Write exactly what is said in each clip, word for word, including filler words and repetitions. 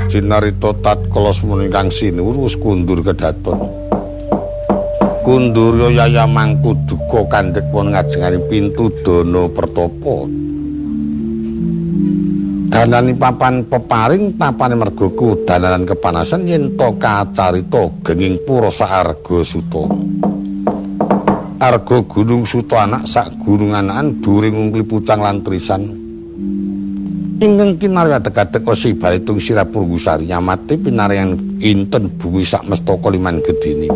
jinarita tatkala semana ingkang sinuwun wis kundur kedaton. Kundur yaya mangku duka kandhek wonten ngajenganing pintu dana pertapa. Danani papan peparing tapane merga kudananan kepanasan yen to kacarita genging pura saarga suta. Arga Gunung Suta anak sak gunung-anakan dhuwuring ngungkli pucang lan trisan. Ingkang kinarya adeg-adeg osi balitung sirah Purwosari nyamati pinaryan inten bumi sak mestaka liman gedine.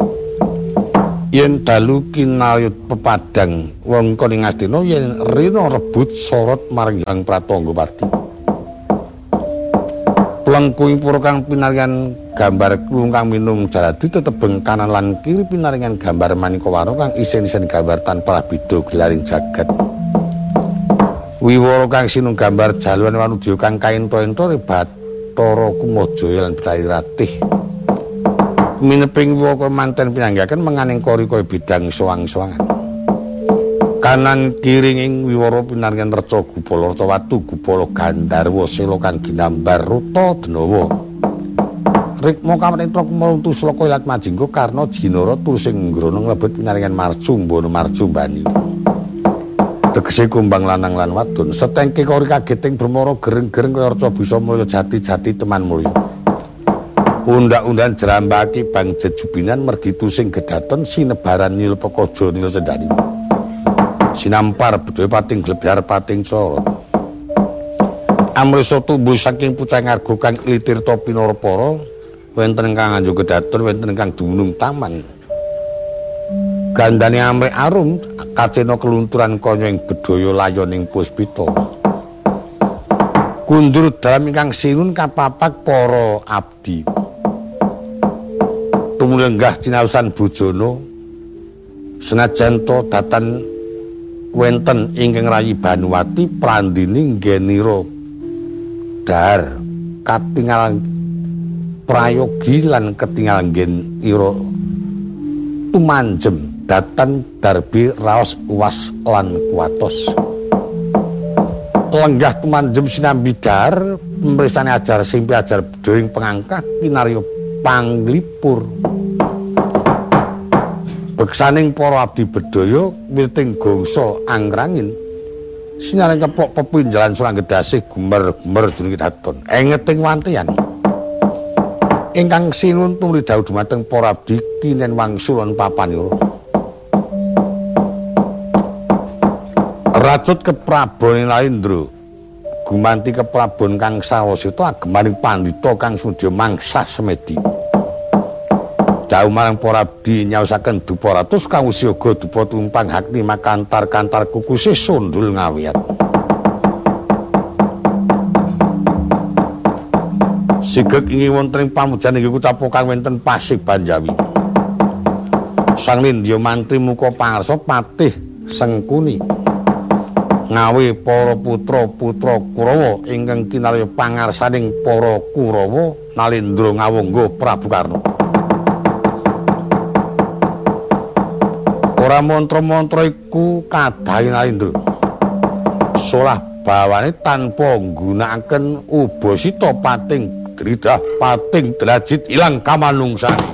Yen dalu kinayut pepadang wongko ning Astina yen rina rebut sorot marang Hyang Pratanggapati. Plengkuing pura kang pinaryan gambar kulung kang minum jaladi tetebeng kanan lan kiri pinaringan gambar Manikawara kang isen-isen gambar tanpa beda gelaring jagat. Wiwara kang sinung gambar jaluan wanudya kang kaentra-entra Bathara Kumajaya lan Bidari Ratih. Mineping wiwaka manten pinanggaken menganing kori-kori bidang soang-soangan. Kanan kiring ing wiwara pinaringan Reca Gupala Reca Watu Gupala Gandharwa Sela kang ginambar Ruta Denawa. Rikma kamrenta kumaruntu Sloka Ilat Majingga Karna Jinara tulusing ngrana nglebet pinaringan Marjumbana Marjumbani. Tegese kumbang lanang lan wadon setengke kori kageting bermara gereng-gereng kaya reca bisa mulya jati-jati teman mulya. Undak-undan jerambaki bang jejubinan mergitu sing gedaton sinebaran nil pekojo nil sendani. Sinampar bedhaya pating glebyar pating clara. Amrisa tumbuh saking pucang arga kang ilitirta pinara-para wonten ingkang anjo kedaton wonten ingkang dumunung taman. Gandane amrih arum kacena kelunturan kanya ing bedhaya layoning puspita. Kundur dalam ingkang sinun kapapak para abdi. Tumulenggah cinausan bojana senajan to datan wenten ingkang rayi Banuwati prandini nggenira dahar katingal prayogi lan ketingal nggen ira tumanjem datan darbi raos uwas lan kuwatos. Lenggah tumanjem sinambi dahar pemrisane ajar simpi ajar bedhaya pengangkah kinarya panglipur. Beksaning para abdi bedhaya witing gongsa angrangin sinaring kepok pepinjalan Surangkedasih gumer-gumer jeneng daton engeting wantian ingkang sinun tumri dawuh dumateng para abdi kinen wangsul papanira. Rajut keprabon Narendra gumanti keprabon kang sawasita agemaning pandhita kang sudya mangsah semedi. Dawuh marang para abdi nyaosaken dupa ratus kang usiyaga dupa tumpang hakni makantar-kantar kukusih sundul ngawiyat. Sigeg inggih wonten ing pamujan inggih kucapo kang wonten Pasig Banjawi. Sang Lindya mantri muka pangarsa patih Sengkuni. Ngawi para putra-putra Kurawa ingkang kinarya pangarsaning para Kurawa Nalendra ngawangga Prabu Karna. Ora mantra-mantra iku kadahi Nalendra. Solah bawane tanpa nggunakaken ubasita pating dridah pating drajit ilang kamanungsane.